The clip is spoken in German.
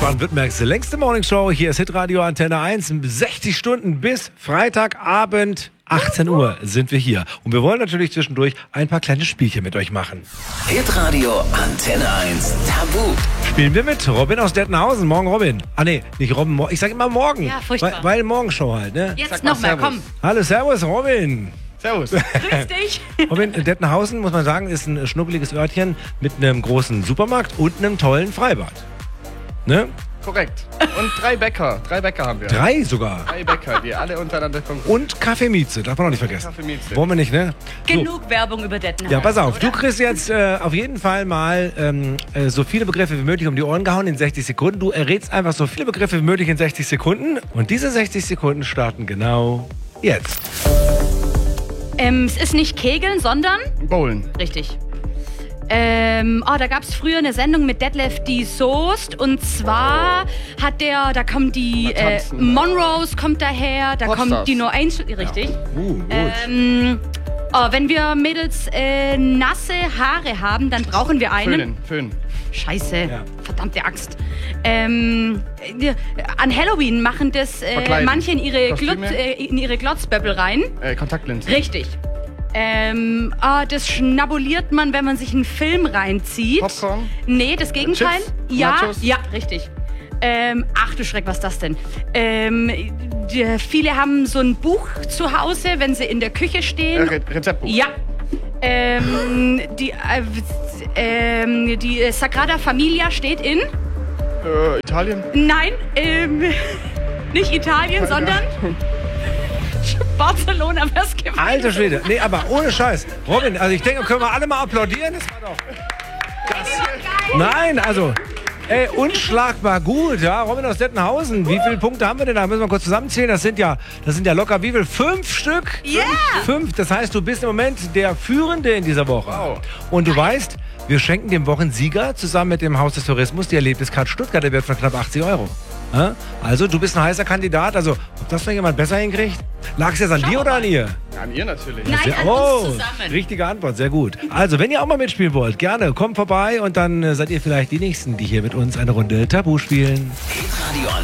Baden-Württembergs längste Morningshow. Hier ist Hitradio Antenne 1. 60 Stunden bis Freitagabend 18 Uhr sind wir hier. Und wir wollen natürlich zwischendurch ein paar kleine Spielchen mit euch machen. Hitradio Antenne 1 Tabu. Spielen wir mit Robin aus Dettenhausen. Morgen, Robin. Ah, nee, nicht Robin. Ich sag immer morgen. Ja, furchtbar. Weil Morgenshow halt, ne? Jetzt nochmal, komm. Hallo, servus, Robin. Servus. Grüß dich. Robin, Dettenhausen, muss man sagen, ist ein schnuckeliges Örtchen mit einem großen Supermarkt und einem tollen Freibad. Ne? Korrekt. Und 3 Bäcker. 3 Bäcker haben wir. 3 sogar. 3 Bäcker, die alle untereinander konkurrieren. Und Kaffeemieze, darf man auch nicht vergessen. Kaffeemieze. Wollen wir nicht, ne? Genug Werbung über Dettenhausen. Ja, pass auf, oder? du kriegst jetzt auf jeden Fall mal so viele Begriffe wie möglich um die Ohren gehauen in 60 Sekunden. Du errätst einfach so viele Begriffe wie möglich in 60 Sekunden. Und diese 60 Sekunden starten genau jetzt. Es ist nicht Kegeln, sondern... Bowlen. Richtig. Da gab es früher eine Sendung mit Detlef die Soest und zwar da kommt die Monrose kommt daher, da Popstars. kommt die No Angel, richtig. Gut. Wenn wir Mädels nasse Haare haben, dann brauchen wir einen. Föhn. Scheiße, Ja. verdammte Axt. An Halloween machen das Verkleiden. manche in ihre Kostüme? Glotzböppel rein. Kontaktlinsen. Richtig. Das schnabuliert man, wenn man sich einen Film reinzieht. Popcorn? Nee, das Gegenteil. Chips? Ja, Nachos? ja, richtig. Ach du Schreck, was ist das denn? Viele haben so ein Buch zu Hause, wenn sie in der Küche stehen. Rezeptbuch. Ja. Die Sagrada Familia steht in? Italien? Nein, nicht Italien, sondern Barcelona. Was gewinnt? Alter Schwede. Nee, aber ohne Scheiß. Robin, also ich denke, können wir alle mal applaudieren? Das war doch... Nein, also... Ey, unschlagbar gut, ja. Robin aus Dettenhausen. Wie viele Punkte haben wir denn da? Müssen wir kurz zusammenzählen. Das sind ja locker wie viel? 5 Stück? Ja. 5. Das heißt, du bist im Moment der Führende in dieser Woche. Wow. Und du weißt, wir schenken dem Wochensieger zusammen mit dem Haus des Tourismus die Erlebniskarte Stuttgart. Der Wert von knapp 80 €. Ja? Also, du bist ein heißer Kandidat. Also, ob das noch jemand besser hinkriegt? Lag es jetzt an dir oder an ihr? An ihr natürlich. Nein, an uns zusammen. Richtige Antwort, sehr gut. Also, wenn ihr auch mal mitspielen wollt, gerne, kommt vorbei und dann seid ihr vielleicht die Nächsten, die hier mit uns eine Runde Tabu spielen. Hitradio